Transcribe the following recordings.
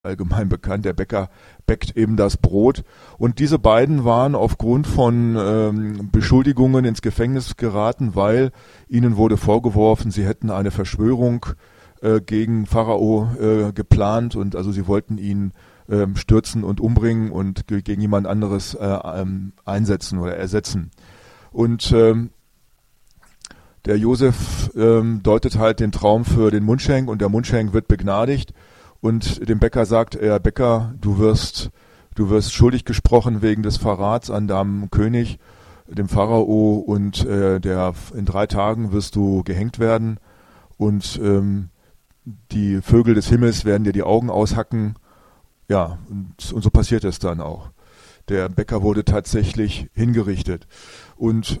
allgemein bekannt. Der Bäcker bäckt eben das Brot. Und diese beiden waren aufgrund von Beschuldigungen ins Gefängnis geraten, weil ihnen wurde vorgeworfen, sie hätten eine Verschwörung gegen Pharao geplant, und also sie wollten ihn stürzen und umbringen und gegen jemand anderes einsetzen oder ersetzen. Und der Josef deutet halt den Traum für den Mundschenk, und der Mundschenk wird begnadigt, und dem Bäcker sagt er: Bäcker, du wirst schuldig gesprochen wegen des Verrats an deinem König, dem Pharao, und in 3 Tagen wirst du gehängt werden, und die Vögel des Himmels werden dir die Augen aushacken. Ja, und so passiert es dann auch. Der Bäcker wurde tatsächlich hingerichtet. Und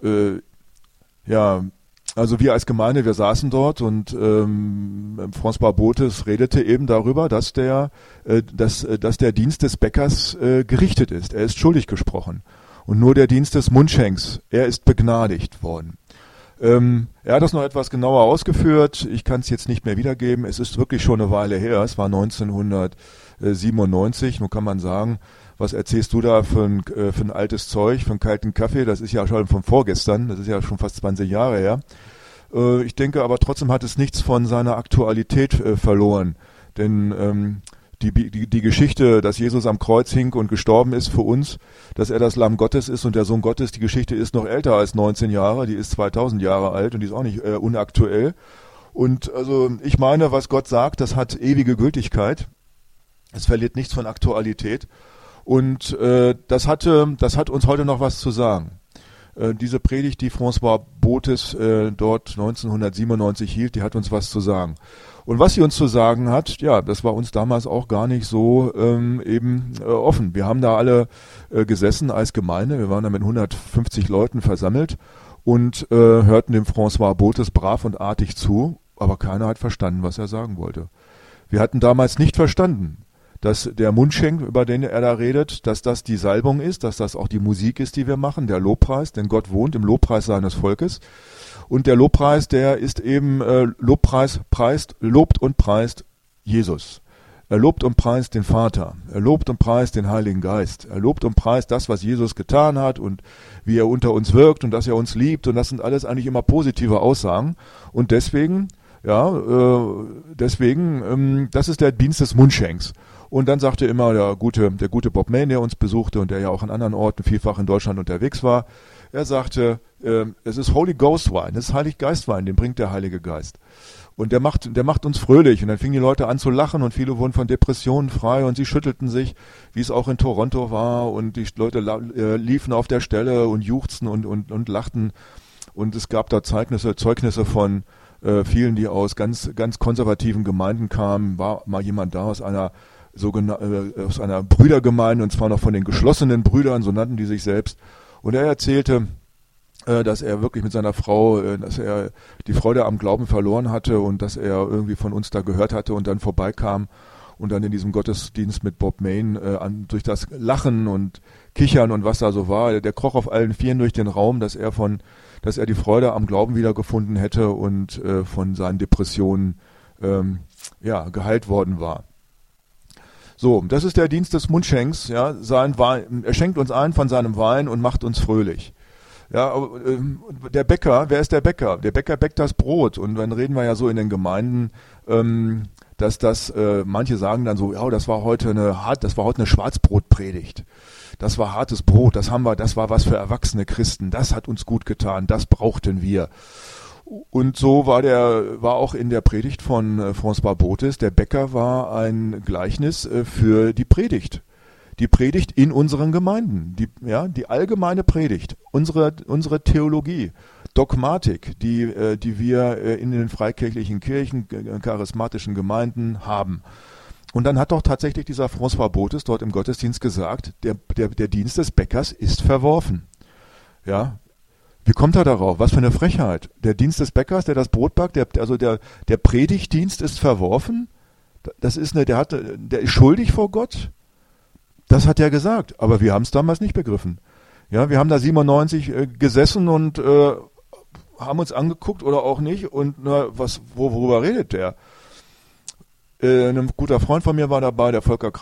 ja, also wir als Gemeinde, wir saßen dort, und François Bothes redete eben darüber, dass der Dienst des Bäckers gerichtet ist. Er ist schuldig gesprochen. Und nur der Dienst des Mundschenks, er ist begnadigt worden. Er hat das noch etwas genauer ausgeführt. Ich kann es jetzt nicht mehr wiedergeben. Es ist wirklich schon eine Weile her. Es war 1997. Nun kann man sagen, was erzählst du da für ein altes Zeug, für einen kalten Kaffee? Das ist ja schon von vorgestern. Das ist ja schon fast 20 Jahre her. Ich denke aber trotzdem hat es nichts von seiner Aktualität verloren. Denn die Geschichte, dass Jesus am Kreuz hing und gestorben ist für uns, dass er das Lamm Gottes ist und der Sohn Gottes, die Geschichte ist noch älter als 19 Jahre, die ist 2000 Jahre alt, und die ist auch nicht unaktuell. Und also ich meine, was Gott sagt, das hat ewige Gültigkeit. Es verliert nichts von Aktualität. Und das hat uns heute noch was zu sagen. Diese Predigt, die François Bothes dort 1997 hielt, die hat uns was zu sagen. Und was sie uns zu sagen hat, ja, das war uns damals auch gar nicht so offen. Wir haben da alle gesessen als Gemeinde, wir waren da mit 150 Leuten versammelt und hörten dem François Bothes brav und artig zu, aber keiner hat verstanden, was er sagen wollte. Wir hatten damals nicht verstanden, dass der Mundschenk, über den er da redet, dass das die Salbung ist, dass das auch die Musik ist, die wir machen, der Lobpreis, denn Gott wohnt im Lobpreis seines Volkes. Und der Lobpreis, der ist eben lobt und preist Jesus. Er lobt und preist den Vater. Er lobt und preist den Heiligen Geist. Er lobt und preist das, was Jesus getan hat und wie er unter uns wirkt und dass er uns liebt. Und das sind alles eigentlich immer positive Aussagen. Und deswegen, das ist der Dienst des Mundschenks. Und dann sagte immer der gute Bob Mayne, der uns besuchte und der ja auch an anderen Orten vielfach in Deutschland unterwegs war, er sagte, es ist Holy Ghost Wein, es ist Heiliggeistwein, den bringt der Heilige Geist. Und der macht uns fröhlich. Und dann fingen die Leute an zu lachen und viele wurden von Depressionen frei und sie schüttelten sich, wie es auch in Toronto war. Und die Leute liefen auf der Stelle und juchzten und lachten. Und es gab da Zeugnisse von vielen, die aus ganz, ganz konservativen Gemeinden kamen. War mal jemand da aus einer Brüdergemeinde, und zwar noch von den geschlossenen Brüdern, so nannten die sich selbst. Und er erzählte, dass er wirklich mit seiner Frau, dass er die Freude am Glauben verloren hatte und dass er irgendwie von uns da gehört hatte und dann vorbeikam und dann in diesem Gottesdienst mit Bob Mayne durch das Lachen und Kichern und was da so war, der kroch auf allen Vieren durch den Raum, dass er die Freude am Glauben wiedergefunden hätte und von seinen Depressionen geheilt worden war. So, das ist der Dienst des Mundschenks, ja, sein Wein, er schenkt uns ein von seinem Wein und macht uns fröhlich. Ja, der Bäcker, wer ist der Bäcker? Der Bäcker bäckt das Brot, und dann reden wir ja so in den Gemeinden, dass manche sagen dann so, ja, das war heute eine Schwarzbrotpredigt. Das war hartes Brot, das war was für erwachsene Christen, das hat uns gut getan, das brauchten wir. Und so war auch in der Predigt von François Bothes, der Bäcker war ein Gleichnis für die Predigt. Die Predigt in unseren Gemeinden, die allgemeine Predigt, unsere Theologie, Dogmatik, die wir in den freikirchlichen Kirchen, charismatischen Gemeinden haben. Und dann hat doch tatsächlich dieser François Bothes dort im Gottesdienst gesagt, der Dienst des Bäckers ist verworfen. Ja. Wie kommt er darauf? Was für eine Frechheit. Der Dienst des Bäckers, der das Brot backt, der Predigtdienst ist verworfen? Der ist schuldig vor Gott? Das hat er gesagt, aber wir haben es damals nicht begriffen. Ja, wir haben da 97 gesessen und haben uns angeguckt oder auch nicht und worüber redet der? Ein guter Freund von mir war dabei, der Volker